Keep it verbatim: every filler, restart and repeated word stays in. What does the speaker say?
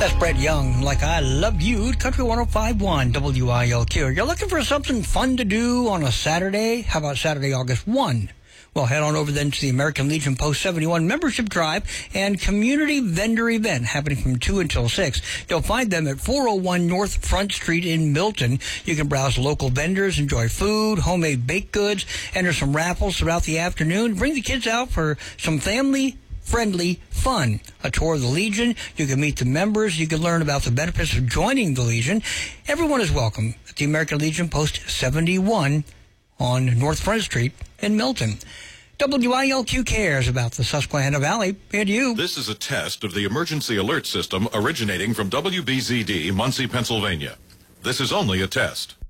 That's Brett Young, Like I Love You, Country one oh five point one W I L Q. You're looking for something fun to do on a Saturday? How about Saturday, August first? Well, head on over then to the American Legion Post seventy-one Membership Drive and Community Vendor Event happening from two until six. You'll find them at four oh one North Front Street in Milton. You can browse local vendors, enjoy food, homemade baked goods, enter some raffles throughout the afternoon. Bring the kids out for some family friendly fun. A tour of the Legion. You can meet the members. You can learn about the benefits of joining the Legion. Everyone is welcome at the American Legion Post seventy-one on North Front Street in Milton. W I L Q cares about the Susquehanna Valley and you. This is a test of the emergency alert system originating from W B Z D, Muncie, Pennsylvania. This is only a test.